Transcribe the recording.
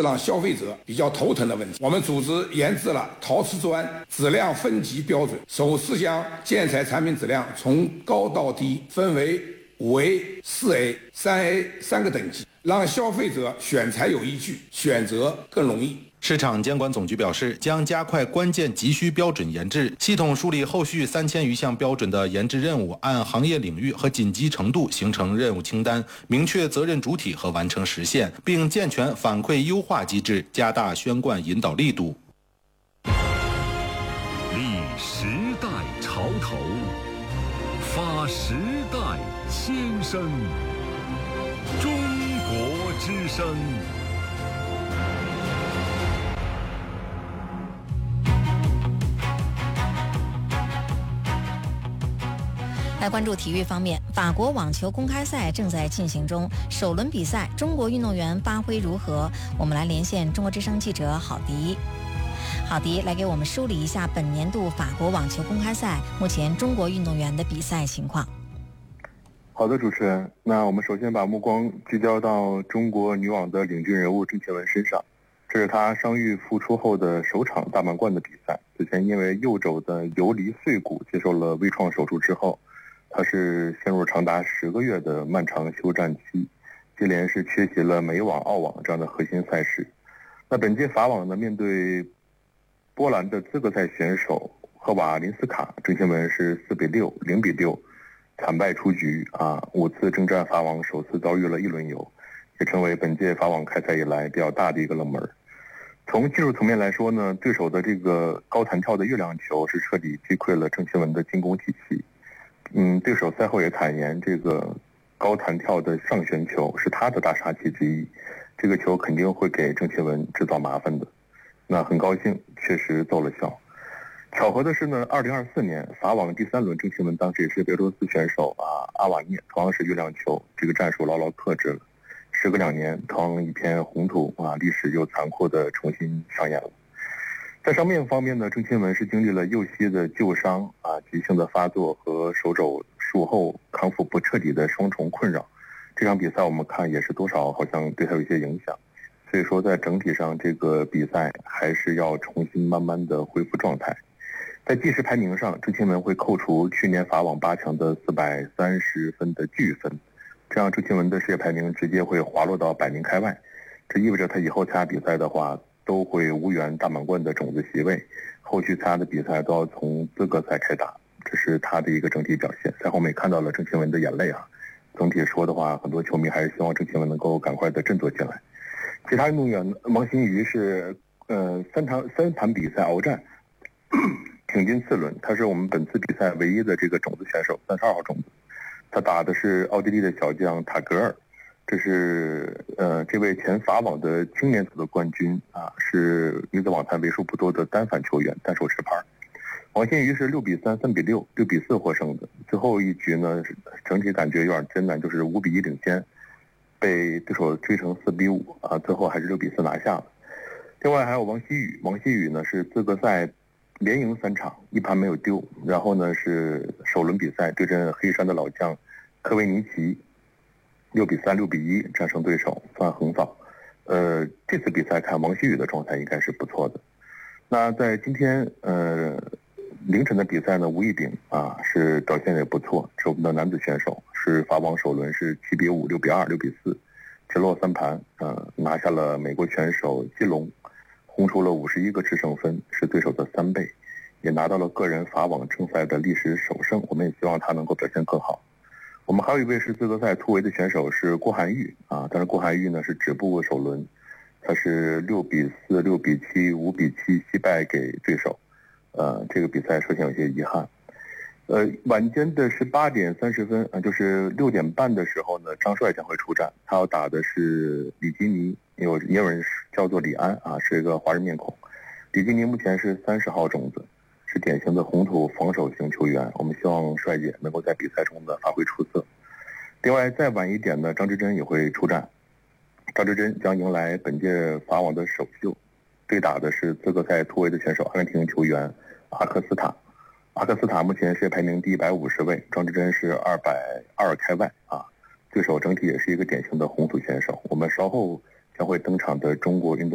是让消费者比较头疼的问题。我们组织研制了陶瓷砖质量分级标准，首次将建材产品质量从高到低分为5A、4A、3A 3个等级，让消费者选材有依据，选择更容易。 市场监管总局表示，将加快关键急需标准研制，系统梳理后续3000余项标准的研制任务，按行业领域和紧急程度形成任务清单，明确责任主体和完成时限，并健全反馈优化机制，加大宣贯引导力度。 立时代潮头，发时代先声，中国之声。 来关注体育方面，法国网球公开赛正在进行中，首轮比赛中国运动员发挥如何？我们来连线中国之声记者郝迪。郝迪来给我们梳理一下本年度法国网球公开赛目前中国运动员的比赛情况。 好的，主持人，那我们首先把目光聚焦到中国女网的领军人物郑钦文身上。这是她伤愈复出后的首场大满贯的比赛。此前因为右肘的游离碎骨接受了微创手术之后，他是陷入长达10个月的漫长休战期，接连是缺席了美网、澳网这样的核心赛事。那本届法网呢，面对波兰的资格赛选手赫瓦林斯卡，郑钦文是4-6、0-6惨败出局5次征战法网首次遭遇了一轮游，也成为本届法网开赛以来比较大的一个冷门。从技术层面来说呢，对手的这个高弹跳的月亮球是彻底击溃了郑钦文的进攻体系。对手赛后也坦言，这个高弹跳的上旋球是他的大杀器之一，这个球肯定会给郑钦文制造麻烦的。那很高兴，确实奏了效。巧合的是呢，2024年法网第3轮，郑钦文当时也是白俄罗斯选手阿瓦涅，同样是月亮球，这个战术牢牢克制了。时隔2年，同样一片红土历史又残酷的重新上演了。在伤病方面呢，郑钦文是经历了右膝的旧伤急性的发作和手肘术后康复不彻底的双重困扰。这场比赛我们看也是多少好像对他有一些影响，所以说在整体上这个比赛还是要重新慢慢的恢复状态。在计时排名上，郑钦文会扣除去年法网8强的430分的巨分，这样郑钦文的世界排名直接会滑落到100名开外。这意味着他以后参加比赛的话都会无缘大满贯的种子席位，后续参加的比赛都要从资格赛开打，这是他的一个整体表现。赛后我们也看到了郑钦文的眼泪整体说的话，很多球迷还是希望郑钦文能够赶快的振作起来。其他运动员王欣瑜是三盘比赛鏖战挺进4轮，他是我们本次比赛唯一的这个种子选手，32号种子。他打的是奥地利的小将塔格尔，这是这位前法网的青年组的冠军是女子网坛为数不多的单反球员，单手持拍。王欣瑜是6-3、3-6、6-4获胜的。最后一局呢，整体感觉有点艰难，就是5-1领先，被对手追成4-5最后还是6-4拿下了。另外还有王希雨呢是资格赛连赢3场，1盘没有丢，然后呢是首轮比赛对阵黑山的老将科维尼奇，6-3、6-1战胜对手，算横扫。这次比赛看王希雨的状态应该是不错的。那在今天凌晨的比赛呢，吴亦丙是表现也不错，是我们的男子选手，是法网首轮是7-5、6-2、6-4直落3盘，拿下了美国选手基隆，轰出了51个制胜分，是对手的3倍，也拿到了个人法网正赛的历史首胜。我们也希望他能够表现更好。我们还有一位是资格赛突围的选手是郭涵玉但是郭涵玉呢是止步首轮，他是6-4、6-7、5-7惜败给对手。这个比赛首先有些遗憾。晚间的18点30分就是6点半的时候呢，张帅将会出战，他要打的是里基尼，也有人叫做李安是一个华人面孔。里基尼目前是30号种子，是典型的红土防守型球员，我们希望帅姐能够在比赛中的发挥出色。另外再晚一点呢，张之臻也会出战，张之臻将迎来本届法网的首秀，对打的是资格赛突围的选手阿根廷球员阿克斯塔。阿克斯塔目前世界排名第150位，张之臻是220开外对手整体也是一个典型的红土选手。我们稍后将会登场的中国运动